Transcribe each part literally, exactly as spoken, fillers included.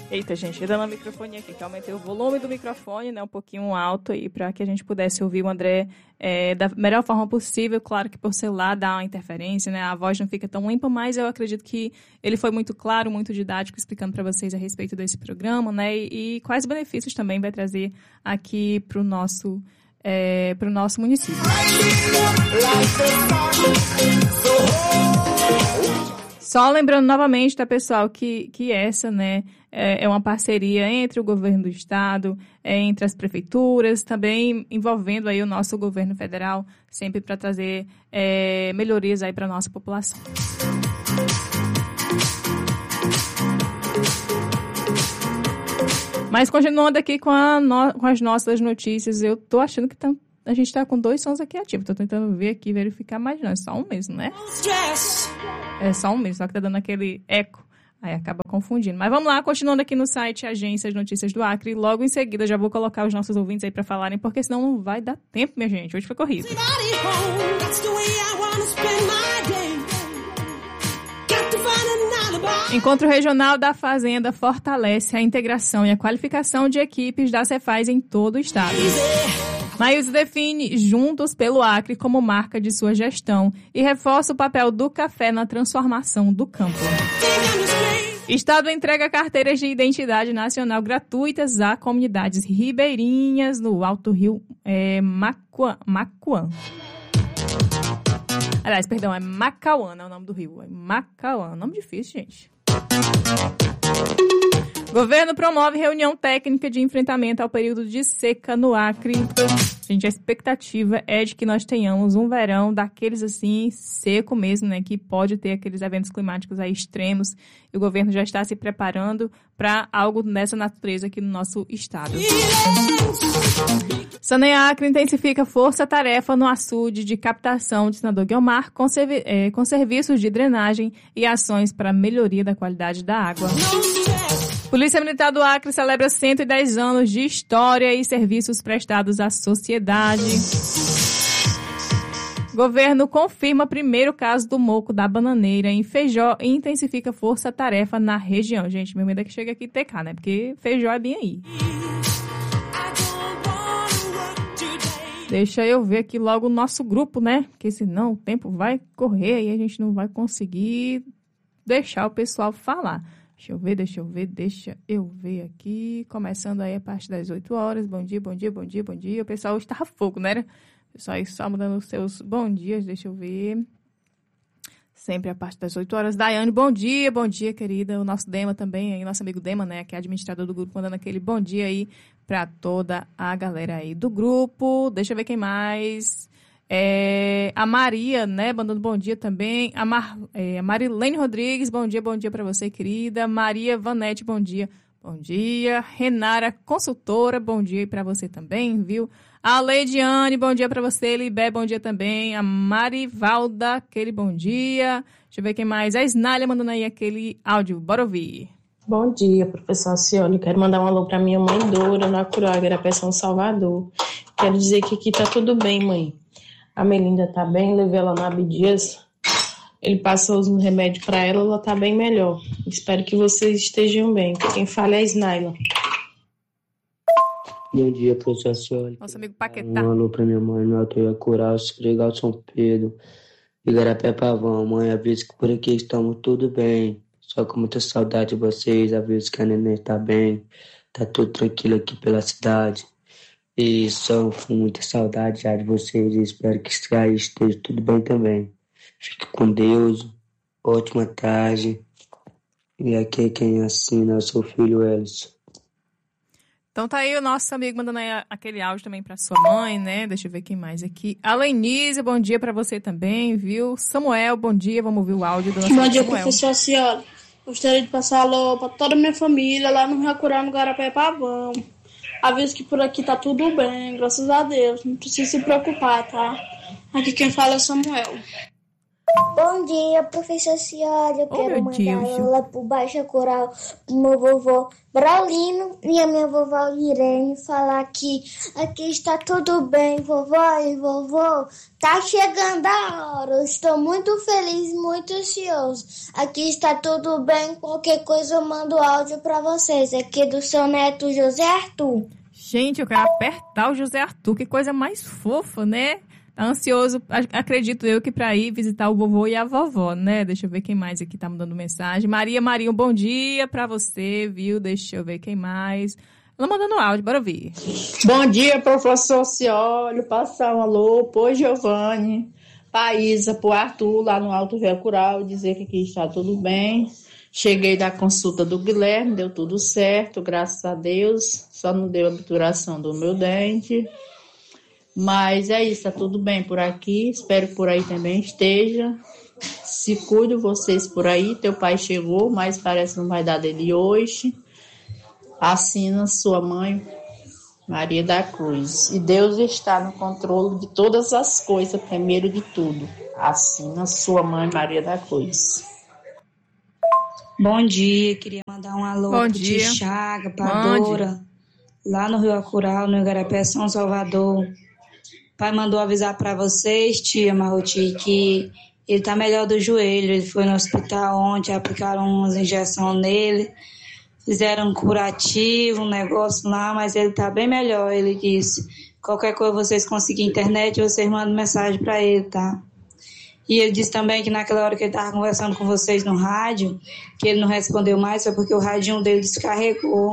Eita, gente, dando o microfone aqui, que eu aumentei o volume do microfone, né, um pouquinho alto aí, para que a gente pudesse ouvir o André é, da melhor forma possível. Claro que por celular dá uma interferência, né, a voz não fica tão limpa, mas eu acredito que ele foi muito claro, muito didático, explicando para vocês a respeito desse programa, né, e, e quais benefícios também vai trazer aqui para o nosso, é, pro nosso município. Só lembrando novamente, tá, pessoal, que, que essa, né, é, é uma parceria entre o governo do estado, é, entre as prefeituras, também envolvendo aí o nosso governo federal, sempre para trazer é, melhorias aí para a nossa população. Mas continuando aqui com, a no, com as nossas notícias, eu tô achando que tá, a gente tá com dois sons aqui ativos. Tô tentando ver aqui, verificar, mas não, é só um mesmo, né? É só um mesmo, só que tá dando aquele eco. Aí acaba confundindo. Mas vamos lá, continuando aqui no site Agência de Notícias do Acre. Logo em seguida, já vou colocar os nossos ouvintes aí pra falarem, porque senão não vai dar tempo, minha gente. Hoje foi corrido. Encontro Regional da Fazenda fortalece a integração e a qualificação de equipes da Cefaz em todo o estado. Maílson define Juntos pelo Acre como marca de sua gestão e reforça o papel do café na transformação do campo. Estado entrega carteiras de identidade nacional gratuitas a comunidades ribeirinhas no Alto Rio é, Macuã. Macuã. Aliás, perdão, é Macauã, não é o nome do rio. É Macauã, nome difícil, gente. Governo promove reunião técnica de enfrentamento ao período de seca no Acre. Gente, a expectativa é de que nós tenhamos um verão daqueles assim, seco mesmo, né? Que pode ter aqueles eventos climáticos aí extremos. E o governo já está se preparando para algo nessa natureza aqui no nosso estado. Saneia Acre intensifica força-tarefa no açude de captação de Senador Guiomar com, servi- é, com serviços de drenagem e ações para melhoria da qualidade da água. Polícia Militar do Acre celebra cento e dez anos de história e serviços prestados à sociedade. Governo confirma primeiro caso do moco da bananeira em Feijó e intensifica força-tarefa na região. Gente, meu medo é que chegue aqui T K, né? Porque Feijó é bem aí. Deixa eu ver aqui logo o nosso grupo, né? Porque senão o tempo vai correr e a gente não vai conseguir deixar o pessoal falar. Deixa eu ver, deixa eu ver, deixa eu ver aqui. Começando aí a partir das oito horas. Bom dia, bom dia, bom dia, bom dia. O pessoal hoje estava fogo, né? O pessoal aí só mudando os seus bom dias. Deixa eu ver. Sempre a partir das oito horas. Daiane, bom dia, bom dia, querida. O nosso Dema também, aí, nosso amigo Dema, né? Que é administrador do grupo, mandando aquele bom dia aí para toda a galera aí do grupo. Deixa eu ver quem mais. É, a Maria, né, mandando bom dia também. A, Mar, é, a Marilene Rodrigues, bom dia, bom dia para você, querida. Maria Vanete, bom dia, bom dia. Renara, consultora, bom dia para você também, viu? A Leidiane, bom dia para você. Libé, bom dia também. A Marivalda, aquele bom dia. Deixa eu ver quem mais. A Isnália mandando aí aquele áudio, bora ouvir. Bom dia, professor Alcione. Quero mandar um alô para minha mãe Dora, na Curuá, São Salvador. Quero dizer que aqui tá tudo bem, mãe. A Melinda tá bem, levei ela no Abdias. Ele passou os remédios para ela, ela tá bem melhor. Espero que vocês estejam bem. Quem fala é a Snaila. Bom dia, professor Alcione. Nosso amigo Paquetá. Um alô pra minha mãe, no Alto Cural, Legal São Pedro, Igarapé Pavão. Mãe, aviso que por aqui estamos tudo bem. Só com muita saudade de vocês, aviso que a neném tá bem. Tá tudo tranquilo aqui pela cidade. E só com muita saudade já de vocês. E espero que aí esteja tudo bem também. Fique com Deus. Ótima tarde. E aqui quem assina é o seu filho Elson. Então tá aí o nosso amigo mandando aí aquele áudio também pra sua mãe, né? Deixa eu ver quem mais aqui. A Lenise, bom dia pra você também, viu? Samuel, bom dia. Vamos ouvir o áudio do nosso Bom dia, Samuel. professor Alcione. Gostaria de passar alô pra toda a minha família lá no Racurá, no Garapé Pavão. Aviso que por aqui tá tudo bem, graças a Deus. Não precisa se preocupar, tá? Aqui quem fala é o Samuel. Bom dia, professor Cioli. Eu Oh, quero meu mandar Deus. aula pro Baixa Coral pro meu vovô Braulino e a minha vovó Irene falar que aqui está tudo bem, vovó e vovô. Tá chegando a hora. Eu estou muito feliz, muito ansioso. Aqui está tudo bem. Qualquer coisa eu mando áudio pra vocês. Aqui do seu neto José Arthur. Gente, eu quero apertar o José Arthur. Que coisa mais fofa, né? Tá ansioso, acredito eu, que para ir visitar o vovô e a vovó, né? Deixa eu ver quem mais aqui tá mandando mensagem. Maria Marinho, bom dia para você, viu? Deixa eu ver quem mais. Ela mandando áudio, bora ouvir. Bom dia, professor Cioli. Passar um alô pro Giovanni, pra Isa, pro Arthur, lá no Alto Véu Cural, dizer que aqui está tudo bem. Cheguei da consulta do Guilherme, deu tudo certo, graças a Deus. Só não deu a obturação do meu dente. Mas é isso, tá tudo bem por aqui. Espero que por aí também esteja. Se cuide vocês por aí. Teu pai chegou, mas parece que não vai dar dele hoje. Assina sua mãe, Maria da Cruz. E Deus está no controle de todas as coisas, primeiro de tudo. Assina sua mãe, Maria da Cruz. Bom dia, queria mandar um alô Bom pro dia. Tio Chaga, pra Bom Dora, lá no Rio Acural, no Igarapé, São Salvador. Pai mandou avisar para vocês, tia Marroti, que ele tá melhor do joelho. Ele foi no hospital ontem, aplicaram umas injeções nele, fizeram um curativo, um negócio lá, mas ele tá bem melhor. Ele disse, qualquer coisa vocês conseguirem internet, vocês mandam mensagem para ele, tá? E ele disse também que naquela hora que ele tava conversando com vocês no rádio, que ele não respondeu mais, foi porque o radinho dele descarregou.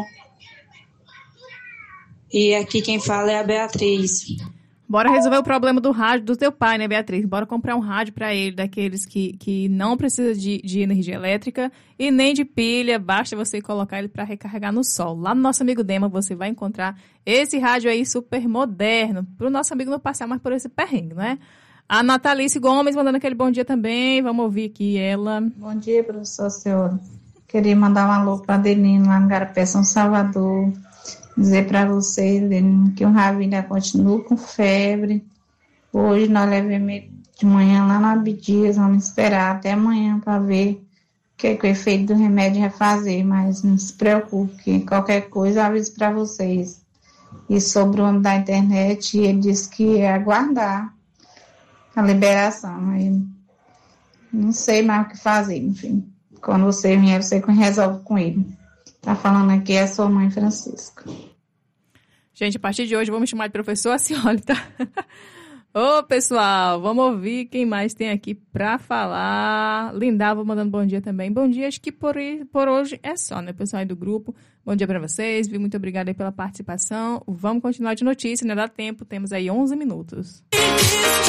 E aqui quem fala é a Beatriz. Bora resolver o problema do rádio do teu pai, né, Beatriz? Bora comprar um rádio para ele, daqueles que, que não precisa de, de energia elétrica e nem de pilha. Basta você colocar ele para recarregar no sol. Lá no nosso amigo Dema você vai encontrar esse rádio aí super moderno, para o nosso amigo não passar mais por esse perrengue, né? A Natalice Gomes mandando aquele bom dia também. Vamos ouvir aqui ela. Bom dia, professor Cioli. Queria mandar um alô para a Adelino, lá no Igarapé, São Salvador. Dizer para vocês, Adelino, que o Ravinha continua com febre. Hoje nós levamos ele de manhã lá no Abdias. Vamos esperar até amanhã para ver o que, é que o efeito do remédio vai fazer. Mas não se preocupe, que qualquer coisa eu aviso para vocês. E sobre o homem da internet, ele disse que ia aguardar a liberação. Aí não sei mais o que fazer, enfim. Quando você vier, você resolve com ele. Tá falando aqui é a sua mãe Francisca. Gente, a partir de hoje vamos chamar de professor Cioli, tá? Ô, pessoal, vamos ouvir quem mais tem aqui pra falar. Lindava mandando bom dia também. Bom dia, acho que por, por hoje é só, né, pessoal aí do grupo. Bom dia pra vocês, viu? Muito obrigada aí pela participação. Vamos continuar de notícia, né? Dá tempo, temos aí onze minutos.